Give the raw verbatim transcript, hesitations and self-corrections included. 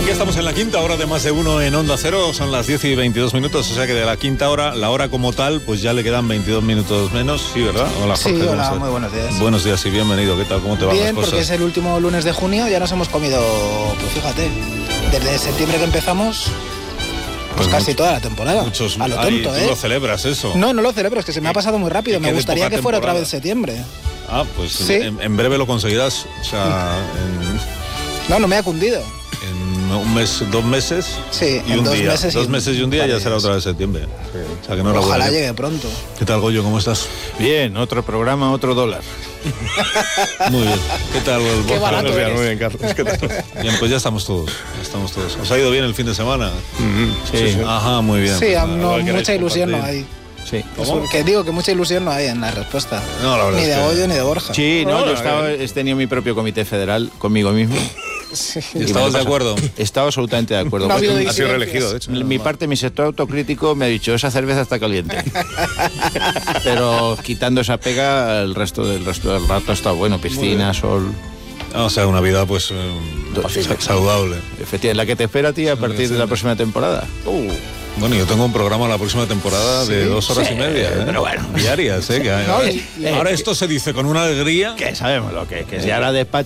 Aquí estamos en la quinta hora de Más de Uno en Onda Cero, son las diez y veintidós minutos, o sea que de la quinta hora, la hora como tal, pues ya le quedan veintidós minutos menos, ¿sí, verdad? Hola, Jorge. Sí, hola, muy buenos días. Buenos días y bienvenido, ¿qué tal? ¿Cómo te van Bien, las cosas? porque es el último lunes de junio, ya nos hemos comido, pues fíjate, desde septiembre que empezamos, pues, pues casi mucho, toda la temporada. Muchos, a lo ay, tonto, ¿tú ¿eh? lo celebras eso? No, no lo celebro, es que se me ha pasado muy rápido, me gustaría que fuera temporada. Otra vez septiembre. Ah, pues ¿Sí? en, en breve lo conseguirás, o sea, en... No, no me ha cundido. En un mes, dos meses sí, y en un dos día. Meses dos y meses y un día ya será otra vez septiembre. Sí. O sea, que no Ojalá la llegue pronto. ¿Qué tal, Goyo? ¿Cómo estás? Bien, otro programa, otro dólar. Muy bien. ¿Qué tal, el Qué barato bien, eres. muy bien, Carlos. ¿Qué tal? Bien, pues ya estamos todos. Ya estamos todos. ¿Os ha ido bien el fin de semana? Mm-hmm. Sí. Sí, sí. Ajá, muy bien. Sí, pues, no, mucha ilusión compartir. no hay. Sí. ¿Cómo? Que digo que mucha ilusión no hay en la respuesta. No, la verdad ni de es que... Goyo ni de Borja. Sí, no, no yo estaba, he tenido mi propio comité federal conmigo mismo. Sí. ¿Y estabas de acuerdo? Estaba absolutamente de acuerdo. No ha habido ha sido reelegido, de hecho. Mi parte, mi sector autocrítico me ha dicho, esa cerveza está caliente. Pero quitando esa pega, el resto del resto del rato está bueno, piscina, sol. Ah, o sea, una vida pues eh, sí, saludable. Efectivamente, la que te espera a ti a partir de la próxima temporada. Uh. Bueno, yo tengo un programa la próxima temporada de ¿Sí? dos horas sí, y media, ¿eh? Pero bueno, diarias, ¿eh? Que no, ahora, y, y, ahora esto se dice con una alegría. Que sabemos lo que es, que si ahora despacha